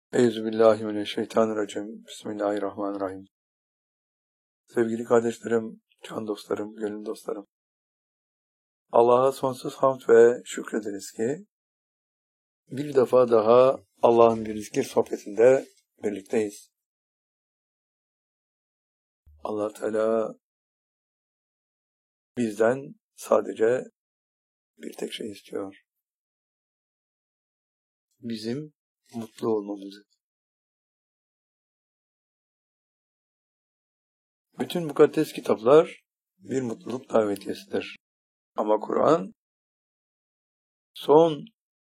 Euzubillahimineşşeytanirracim. Bismillahirrahmanirrahim. Sevgili kardeşlerim, can dostlarım, gönül dostlarım. Allah'a sonsuz hamd ve şükrederiz ki bir defa daha Allah'ın bir zikir sohbetinde birlikteyiz. Allah Teala bizden sadece bir tek şey istiyor. Bizim mutlu olmamızı. Bütün mukaddes kitaplar bir mutluluk davetiyesidir. Ama Kur'an son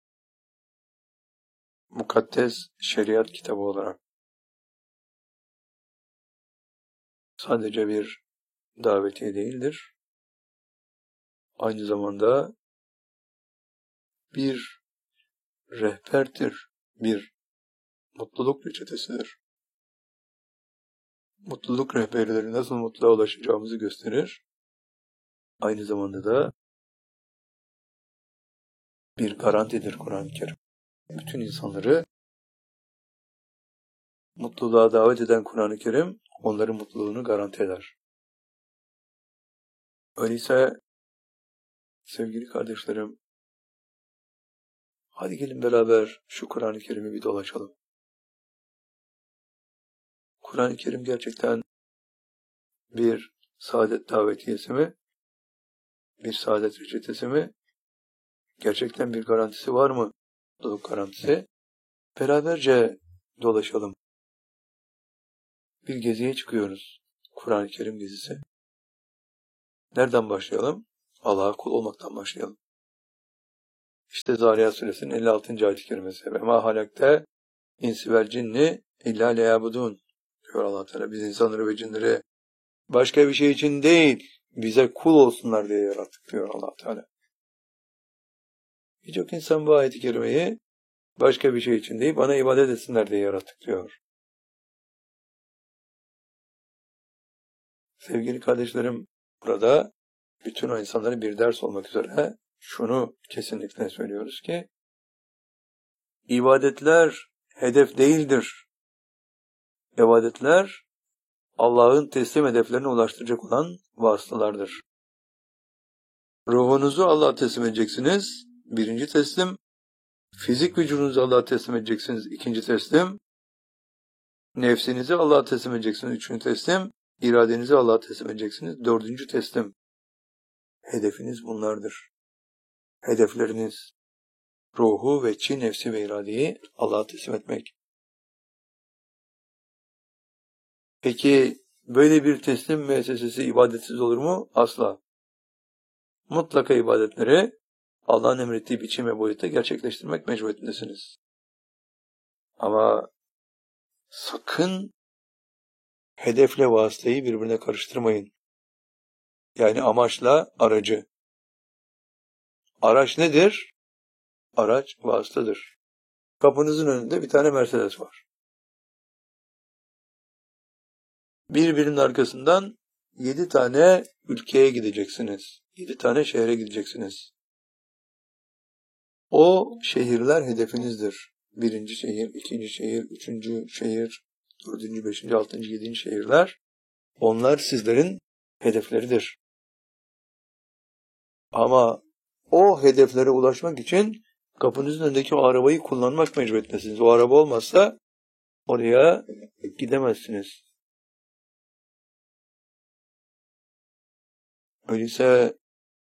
mukaddes şeriat kitabı olarak sadece bir davetiye değildir. Aynı zamanda bir rehberdir, bir mutluluk reçetesidir. Mutluluk rehberleri nasıl mutluluğa ulaşacağımızı gösterir. Aynı zamanda da bir garantidir Kur'an-ı Kerim. Bütün insanları mutluluğa davet eden Kur'an-ı Kerim onların mutluluğunu garanti eder. Öyleyse sevgili kardeşlerim, hadi gelin beraber şu Kur'an-ı Kerim'i bir dolaşalım. Kur'an-ı Kerim gerçekten bir saadet davetiyesi mi? Bir saadet reçetesi mi? Gerçekten bir garantisi var mı? Mutluluk garantisi. Beraberce dolaşalım. Bir geziye çıkıyoruz. Kur'an-ı Kerim gezisi. Nereden başlayalım? Allah'a kul olmaktan başlayalım. İşte Zariyat Suresinin 56. ayet-i kerimesi. Ve ma halakte insi vel cinni illa leyabudun. Diyor Allah Teala. Biz insanları ve cinleri başka bir şey için değil, bize kul olsunlar diye yarattık diyor Allah Teala. Birçok insan bu ayet-i kerimeyi başka bir şey için değil, bana ibadet etsinler diye yarattık diyor. Sevgili kardeşlerim, burada bütün o insanlara bir ders olmak üzere şunu kesinlikle söylüyoruz ki, ibadetler hedef değildir. İbadetler Allah'ın teslim hedeflerine ulaştıracak olan vasıtalardır. Ruhunuzu Allah'a teslim edeceksiniz. Birinci teslim. Fizik vücudunuzu Allah'a teslim edeceksiniz. İkinci teslim. Nefsinizi Allah'a teslim edeceksiniz. Üçüncü teslim. İradenizi Allah'a teslim edeceksiniz. Dördüncü teslim. Hedefiniz bunlardır. Hedefleriniz ruhu ve çi nefsi ve iradeyi Allah'a teslim etmek. Peki böyle bir teslim müessesesi ibadetsiz olur mu? Asla. Mutlaka ibadetleri Allah'ın emrettiği biçim ve boyutta gerçekleştirmek mecburiyetindesiniz. Ama sakın hedefle vasıtayı birbirine karıştırmayın. Yani amaçla aracı. Araç nedir? Araç vasıtadır. Kapınızın önünde bir tane Mercedes var. Birbirinin arkasından 7 tane ülkeye gideceksiniz. 7 tane şehre gideceksiniz. O şehirler hedefinizdir. Birinci şehir, ikinci şehir, üçüncü şehir, dördüncü, beşinci, altıncı, yedinci şehirler. Onlar sizlerin hedefleridir. Ama o hedeflere ulaşmak için kapınızın önündeki o arabayı kullanmak mecburiyetindesiniz. O araba olmazsa oraya gidemezsiniz. Öyleyse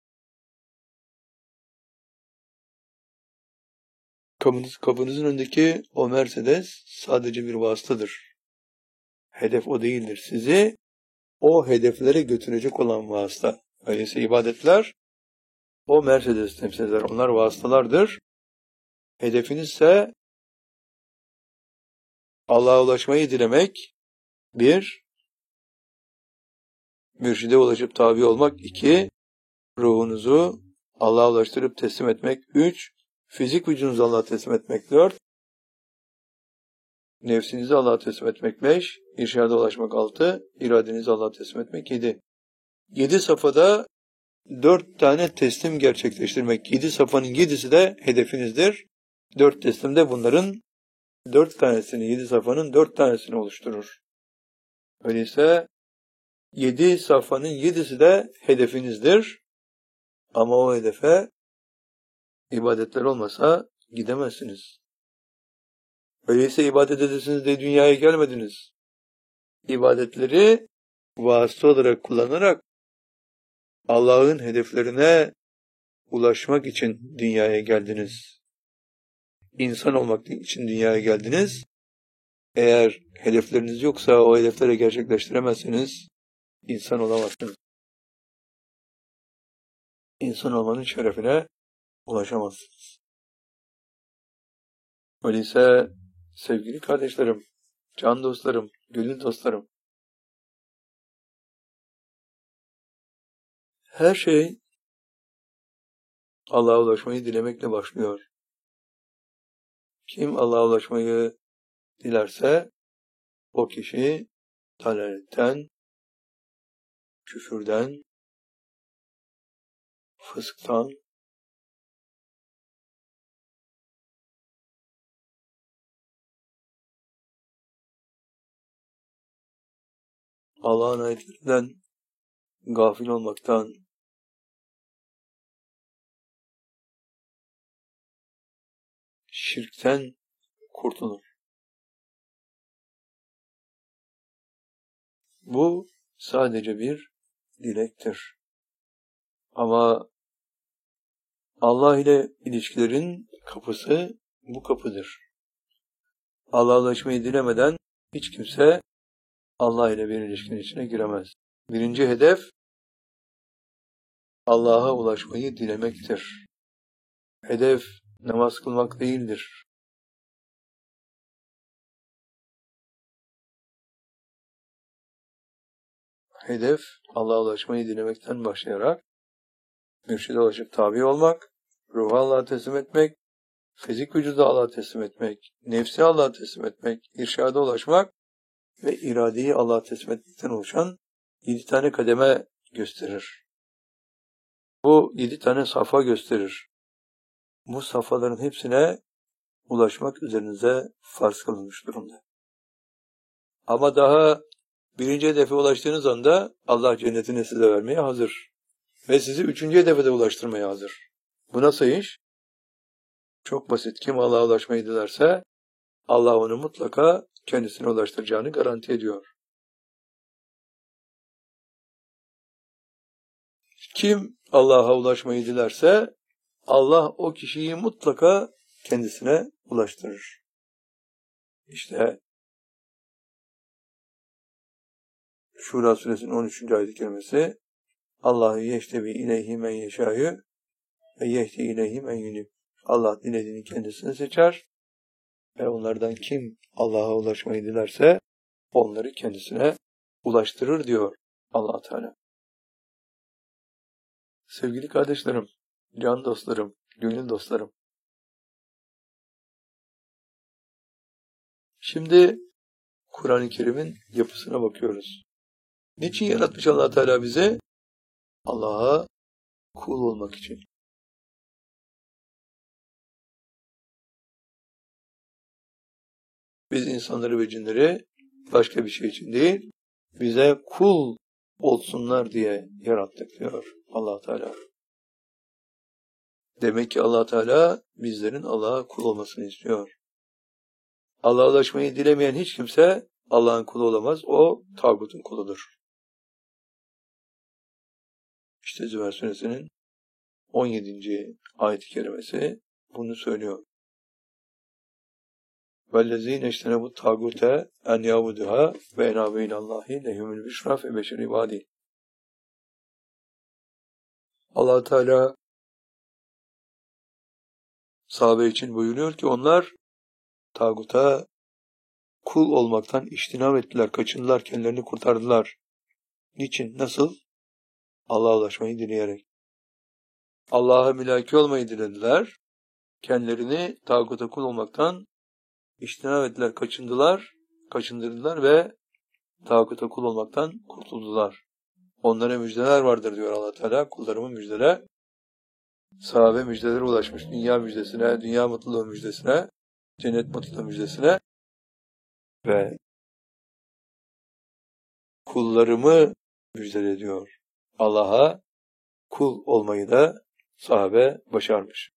kapınızın önündeki o Mercedes sadece bir vasıtadır. Hedef o değildir. Sizi o hedeflere götürecek olan vasıta. Öyleyse ibadetler o Mercedes temsil eder. Onlar vasıtalardır. Hedefiniz ise Allah'a ulaşmayı dilemek. 1. Mürşide ulaşıp tabi olmak. 2. Ruhunuzu Allah'a ulaştırıp teslim etmek. 3. Fizik vücudunuzu Allah'a teslim etmek. 4. Nefsinizi Allah'a teslim etmek. 5. İrşada ulaşmak. 6. İradenizi Allah'a teslim etmek. 7. 7 safhada 4 tane teslim gerçekleştirmek. 7 safhanın 7'si de hedefinizdir. 4 teslim de bunların 4 tanesini, 7 safhanın 4 tanesini oluşturur. Öyleyse 7 safhanın 7'si de hedefinizdir. Ama o hedefe ibadetler olmasa gidemezsiniz. Öyleyse ibadet edesiniz diye dünyaya gelmediniz. İbadetleri vasıta olarak kullanarak Allah'ın hedeflerine ulaşmak için dünyaya geldiniz. İnsan olmak için dünyaya geldiniz. Eğer hedefleriniz yoksa o hedefleri gerçekleştiremezseniz insan olamazsınız. İnsan olmanın şerefine ulaşamazsınız. Öyleyse sevgili kardeşlerim, can dostlarım, gönül dostlarım, her şey Allah'a ulaşmayı dilemekle başlıyor. Kim Allah'a ulaşmayı dilerse o kişi dalaletten, küfürden, fısktan, Allah'ın ayetlerinden gafil olmaktan, şirkten kurtulur. Bu sadece bir dilektir. Ama Allah ile ilişkilerin kapısı bu kapıdır. Allah'a ulaşmayı dilemeden hiç kimse Allah ile bir ilişkinin içine giremez. Birinci hedef Allah'a ulaşmayı dilemektir. Hedef namaz kılmak değildir. Hedef Allah'a ulaşmayı dilemekten başlayarak mürşide ulaşıp tabi olmak, ruhu Allah'a teslim etmek, fizik vücudu Allah'a teslim etmek, nefsi Allah'a teslim etmek, irşada ulaşmak ve iradeyi Allah'a teslim etmekten oluşan 7 tane kademe gösterir. Bu 7 tane safa gösterir. Bu safhaların hepsine ulaşmak üzerinize farz kılınmış durumda. Ama daha birinci hedefe ulaştığınız anda Allah cennetini size vermeye hazır. Ve sizi 3. hedefe de ulaştırmaya hazır. Bu nasıl iş? Çok basit. Kim Allah'a ulaşmayı dilerse Allah onu mutlaka kendisine ulaştıracağını garanti ediyor. Kim Allah'a ulaşmayı dilerse Allah o kişiyi mutlaka kendisine ulaştırır. İşte Şura suresinin 13. ayet-i kerimesi Allahu yeştebi ileyhi men yeşâ'yü ve yehdi ileyhi men yunib. Allah dilediğini kendisine seçer ve onlardan kim Allah'a ulaşmayı dilerse onları kendisine ulaştırır diyor Allah Teala. Sevgili kardeşlerim, can dostlarım, gönül dostlarım. Şimdi Kur'an-ı Kerim'in yapısına bakıyoruz. Niçin yaratmış Allah Teala bizi? Allah'a kul olmak için. Biz insanları ve cinleri başka bir şey için değil, bize kul olsunlar diye yarattık diyor Allah Teala. Demek ki Allah Teala bizlerin Allah'a kul olmasını istiyor. Allah'a ulaşmayı dilemeyen hiç kimse Allah'ın kulu olamaz. O tağutun kuludur. İşte Zümer suresinin 17. ayet-i kerimesi bunu söylüyor. وَالَّذ۪ينَ اجْتَنَبُوا الطَّاغُوتَ اَنْ يَعْبُدُوهَا وَاَنَابُوا اِلَى اللّٰهِ لَهُمُ الْبُشْرَى فَبَشِّرْ عِبَادِهِ. Allah Teala sahabe için buyuruyor ki onlar tağuta kul olmaktan içtinab ettiler, kaçındılar, kendilerini kurtardılar. Niçin? Nasıl? Allah'a ulaşmayı dileyerek. Allah'a mülaki olmayı dilediler. Kendilerini tağuta kul olmaktan içtinab ettiler, kaçındırdılar ve tağuta kul olmaktan kurtuldular. Onlara müjdeler vardır diyor Allah Teala. Kullarımın müjdele. Sahabe müjdelere ulaşmış. Dünya müjdesine, dünya mutluluğu müjdesine. cennet matında müjdesine ve kullarımı müjdele diyor. Allah'a kul olmayı da sahabe başarmış.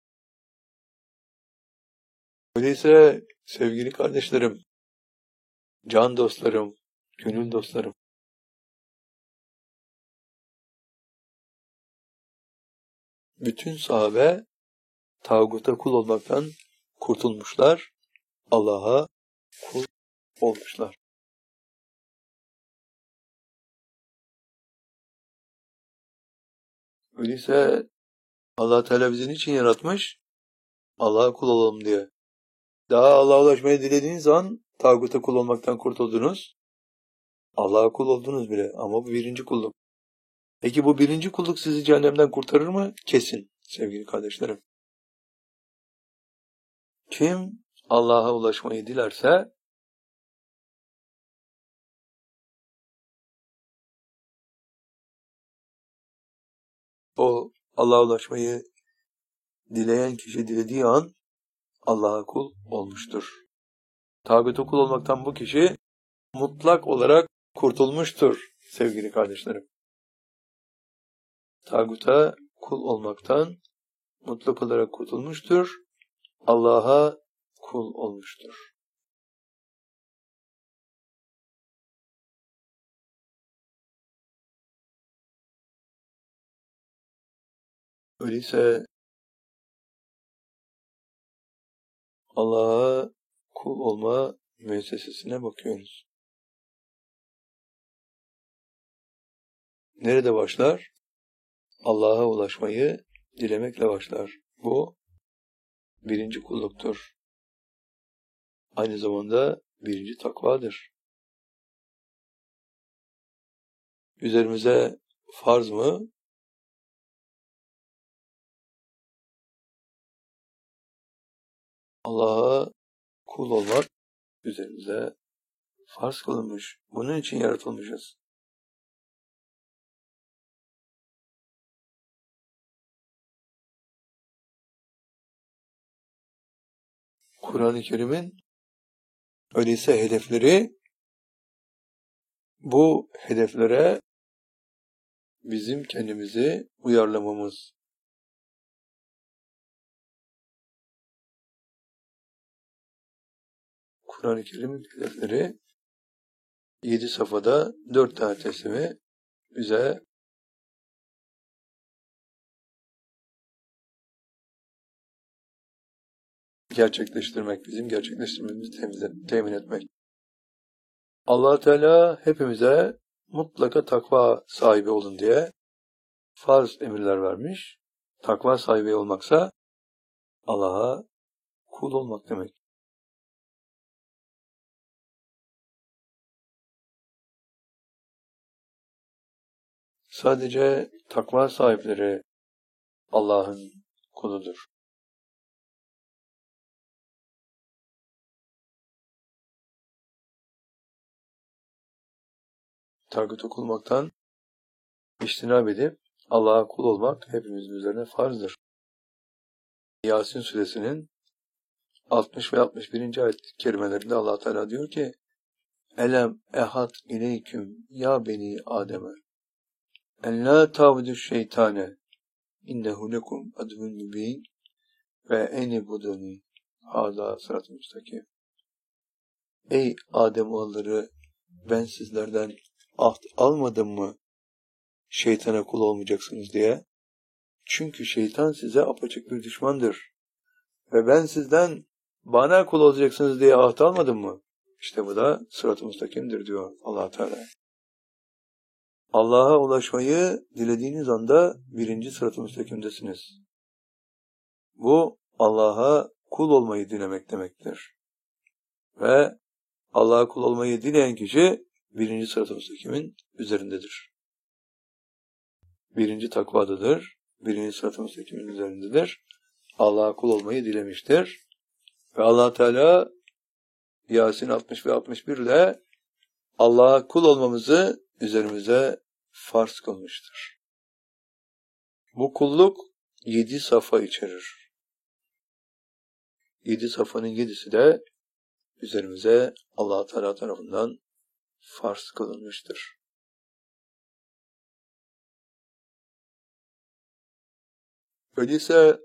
Öyleyse sevgili kardeşlerim, can dostlarım, gönül dostlarım, bütün sahabe tağuta kul olmaktan kurtulmuşlar, Allah'a kul olmuşlar. Öyleyse Allah Teala bizi niçin yaratmış? Allah'a kul olalım diye. Daha Allah'a ulaşmayı dilediğiniz an tağuta kul olmaktan kurtuldunuz. Allah'a kul oldunuz bile ama bu birinci kulluk. Peki bu birinci kulluk sizi cehennemden kurtarır mı? Kesin sevgili kardeşlerim. Kim Allah'a ulaşmayı dilerse o Allah'a ulaşmayı dileyen kişi dilediği an Allah'a kul olmuştur. Tağuta kul olmaktan bu kişi mutlak olarak kurtulmuştur sevgili kardeşlerim. Tağuta kul olmaktan mutlak olarak kurtulmuştur. Allah'a kul olmuştur. Öyleyse Allah'a kul olma müessesesine bakıyoruz. Nerede başlar? Allah'a ulaşmayı dilemekle başlar. Bu birinci kulluktur. Aynı zamanda birinci takvadır. Üzerimize farz mı? Allah'a kul olmak üzerimize farz kılınmış. Bunun için yaratılmışız. Kur'an-ı Kerim'in öyleyse hedefleri, bu hedeflere bizim kendimizi uyarlamamız. Kur'an-ı Kerim'in hedefleri 7 safhada 4 tane teslimi bize gerçekleştirmek, bizim gerçekleştirmemizi temin etmek. Allah Teala hepimize mutlaka takva sahibi olun diye farz emirler vermiş. Takva sahibi olmaksa Allah'a kul olmak demek. Sadece takva sahipleri Allah'ın kuludur. Tağut okulmaktan içtinab edip Allah'a kul olmak hepimizin üzerine farzdır. Yasin suresinin 60 ve 61. ayet-i kerimelerinde Allah Teala diyor ki: Elem ehad ileyküm ya beni Adem'e en la ta'budu şeytane innehu lekum aduvun mübin ve eni buduni hâzâ sırat-ı müstakim. Ey Adem oğulları, ben sizlerden ahd almadım mı şeytana kul olmayacaksınız diye? Çünkü şeytan size apaçık bir düşmandır. Ve ben sizden bana kul olacaksınız diye ahd almadım mı? İşte bu da sırat-ı müstakimdir diyor Allah Teala. Allah'a ulaşmayı dilediğiniz anda birinci sırat-ı müstakimdesiniz. Bu Allah'a kul olmayı dilemek demektir. Ve Allah'a kul olmayı dileyen kişi birinci sırat-ı müstakimin üzerindedir. Birinci takvadadır. Birinci sırat-ı müstakimin üzerindedir. Allah'a kul olmayı dilemiştir. Ve Allah Teala Yasin 60 ve 61 ile Allah'a kul olmamızı üzerimize farz kılmıştır. Bu kulluk 7 safa içerir. 7 safhanın 7'si de üzerimize Allah Teala tarafından farz kılınmıştır. Öyleyse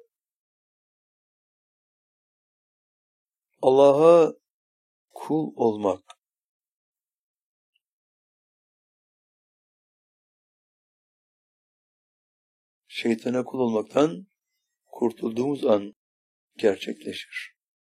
Allah'a kul olmak, şeytana kul olmaktan kurtulduğumuz an gerçekleşir.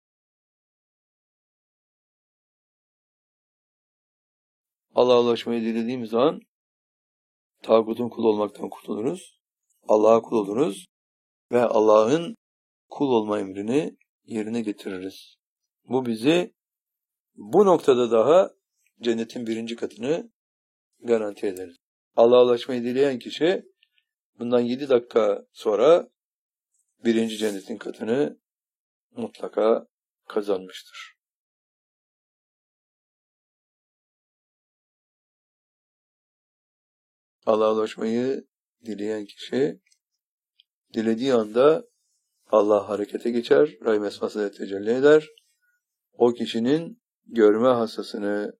Allah'a ulaşmayı dilediğimiz zaman tağutun kul olmaktan kurtuluruz. Allah'a kul oluruz ve Allah'ın kul olma emrini yerine getiririz. Bu bizi bu noktada daha cennetin 1. katını garanti eder. Allah'a ulaşmayı dileyen kişi bundan 7 dakika sonra 1. cennetin katını mutlaka kazanmıştır. Allah'a ulaşmayı dileyen kişi dilediği anda Allah harekete geçer, Rahim esmasıyla tecelli eder. O kişinin görme hassasını,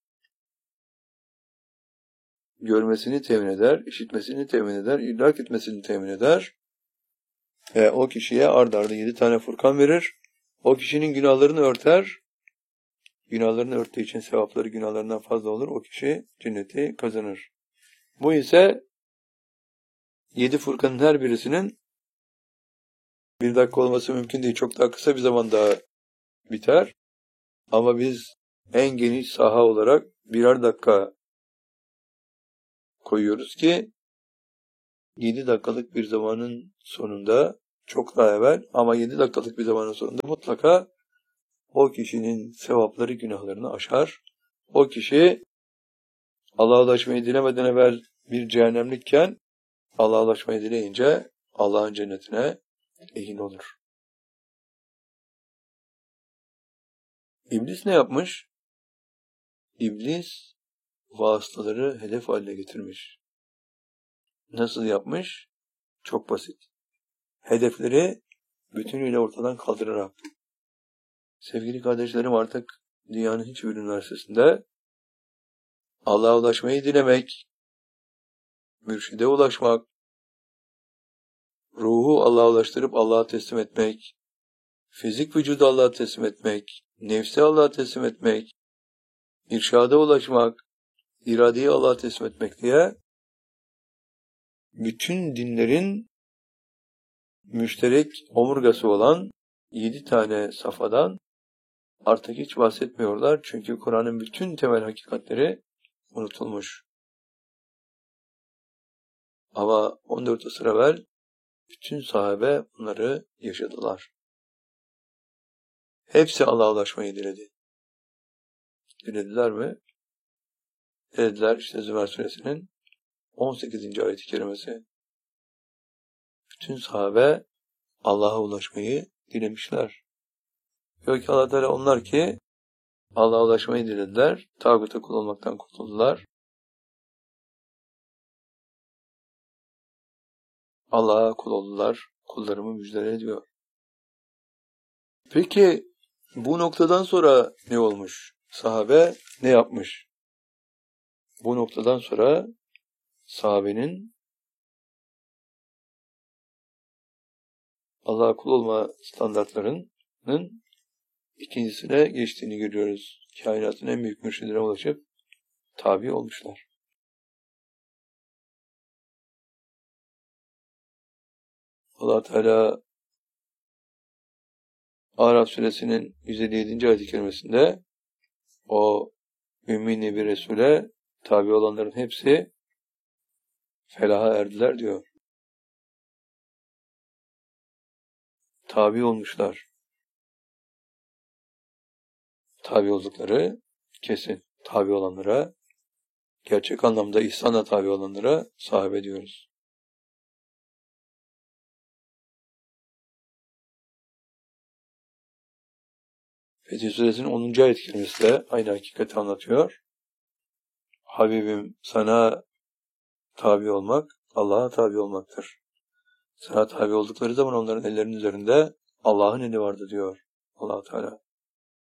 görmesini temin eder, işitmesini temin eder, idrak etmesini temin eder. Ve o kişiye ard arda 7 tane Furkan verir. O kişinin günahlarını örter. Günahlarını örttüğü için sevapları günahlarından fazla olur. O kişi cenneti kazanır. Bu ise 7 Furkan'ın her birisinin 1 dakika olması mümkün değil. Çok daha kısa bir zamanda biter. Ama biz en geniş saha olarak 1'er dakika koyuyoruz ki 7 dakikalık bir zamanın sonunda, çok daha evvel ama 7 dakikalık bir zamanın sonunda mutlaka o kişinin sevapları günahlarını aşar. O kişi Allah'a ulaşmayı dilemeden evvel bir cehennemlikken Allah'a ulaşmayı dileyince Allah'ın cennetine ehil olur. İblis ne yapmış? İblis vasıtaları hedef haline getirmiş. Nasıl yapmış? Çok basit. Hedefleri bütünüyle ortadan kaldırarak. Sevgili kardeşlerim, artık dünyanın hiçbir üniversitesinde Allah'a ulaşmayı dilemek, mürşide ulaşmak, ruhu Allah'a ulaştırıp Allah'a teslim etmek, fizik vücudu Allah'a teslim etmek, nefsi Allah'a teslim etmek, irşada ulaşmak, iradeyi Allah'a teslim etmek diye bütün dinlerin müşterek omurgası olan 7 tane safhadan artık hiç bahsetmiyorlar. Çünkü Kur'an'ın bütün temel hakikatleri unutulmuş. Ama 14 asır evvel bütün sahabe bunları yaşadılar. Hepsi Allah'a ulaşmayı diledi. Dilediler mi? Dilediler. İşte Zümer Suresinin 18. ayet-i kerimesi. Bütün sahabe Allah'a ulaşmayı dilemişler. Yok ki Allah Teala onlar ki Allah'a ulaşmayı dilediler, tağuta kul olmaktan kurtuldular. Allah'a kul oldular, kullarımı müjdele ediyor. Peki bu noktadan sonra ne olmuş? Sahabe ne yapmış? Bu noktadan sonra sahabenin Allah'a kul olma standartlarının ikincisine geçtiğini görüyoruz. Kainatın en büyük mürşidine ulaşıp tabi olmuşlar. Allah Teala Araf suresinin 157. ayet-i kerimesinde o ümmi bir Resul'e tabi olanların hepsi felaha erdiler diyor. Tabi olmuşlar. Tabi oldukları kesin. Tabi olanlara, gerçek anlamda ihsanla tabi olanlara sahabe diyoruz. Fetih Suresinin 10. ayet-i kerimesi de aynı hakikati anlatıyor. Habibim, sana tabi olmak, Allah'a tabi olmaktır. Sana tabi oldukları zaman onların ellerinin üzerinde Allah'ın eli vardı diyor. Allah Teala